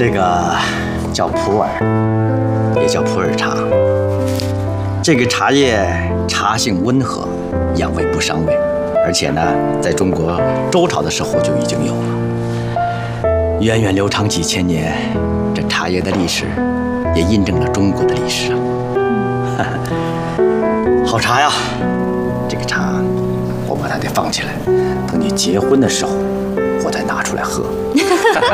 这个叫普洱，也叫普洱茶。这个茶叶茶性温和，养胃不伤胃，而且呢，在中国周朝的时候就已经有了，源远流长几千年。这茶叶的历史也印证了中国的历史啊。好茶呀，这个茶我把它得放起来，等你结婚的时候我再拿出来喝。